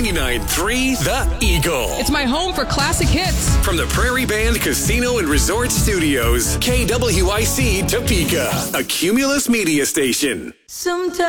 99.3 The Eagle. It's my home for classic hits. From the Prairie Band Casino and Resort Studios, KWIC Topeka, a Cumulus media station. Sometimes